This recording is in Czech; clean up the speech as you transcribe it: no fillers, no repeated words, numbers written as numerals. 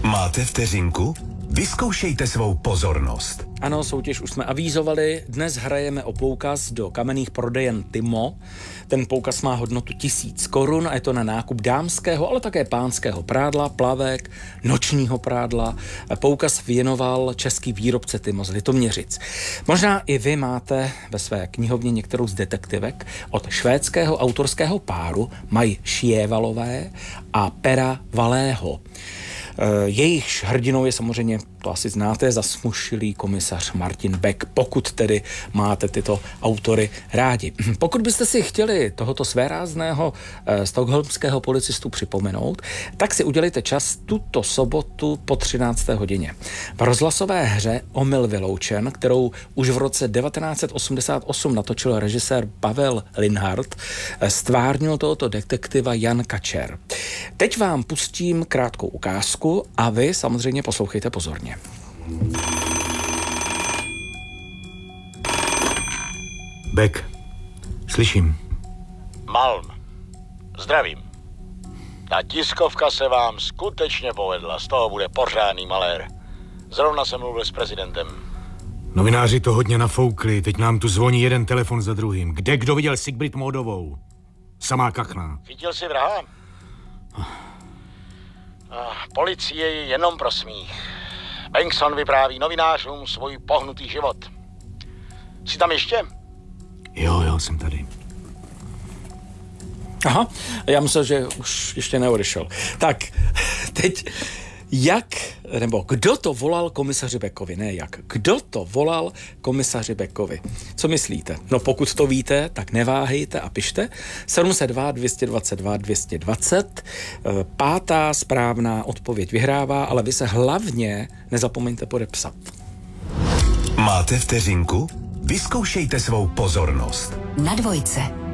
Máte vteřinku? Vyzkoušejte svou pozornost. Ano, soutěž už jsme avízovali. Dnes hrajeme o poukaz do kamenných prodejen Timo. Ten poukaz má hodnotu 1000 korun a je to na nákup dámského, ale také pánského prádla, plavek, nočního prádla. Poukaz věnoval český výrobce Timo z Litoměřic. Možná i vy máte ve své knihovně některou z detektivek od švédského autorského páru Maj Schiavalové a Pera Valého. Jejichž hrdinou je samozřejmě, to asi znáte, zasmušilý komisař Martin Beck, pokud tedy máte tyto autory rádi. Pokud byste si chtěli tohoto svérázného stockholmského policistu připomenout, tak si udělejte čas tuto sobotu po 13. hodině. V rozhlasové hře Omyl vyloučen, kterou už v roce 1988 natočil režisér Pavel Linhart, stvárnil tohoto detektiva Jan Kačer. Teď vám pustím krátkou ukázku a vy samozřejmě poslouchejte pozorně. Beck, slyším. Malm, zdravím. Ta tiskovka se vám skutečně povedla, z toho bude pořádný malér. Zrovna jsem mluvil s prezidentem. Novináři to hodně nafoukli, teď nám tu zvoní jeden telefon za druhým. Kde kdo viděl Sigbrit Módovou? Samá kachna. Chytil si vraha? Policie je jenom pro smích. Bengtson vypráví novinářům svůj pohnutý život. Jsi tam ještě? Jo, jsem tady. Aha, já myslel, že už ještě neodešel. Tak, teď kdo to volal komisaři Beckovi? Ne jak. Kdo to volal komisaři Beckovi? Co myslíte? No pokud to víte, tak neváhejte a pište. 702 222 220. Pátá správná odpověď vyhrává, ale vy se hlavně nezapomeňte podepsat. Máte vteřinku? Vyzkoušejte svou pozornost. Na dvojce.